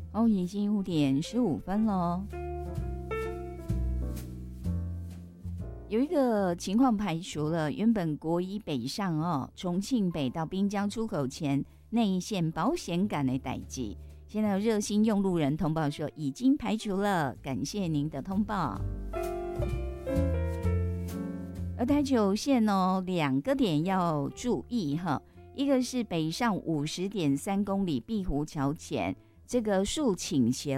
哦，已经5:15咯。有一个情况排除了，原本国一北上哦，重庆北到滨江出口前内线保险杆的代志，现在热心用路人通报说已经排除了，感谢您的通报。而台九线哦，2个点要注意哈，一个是北上50.3公里碧湖桥前，这个树倾斜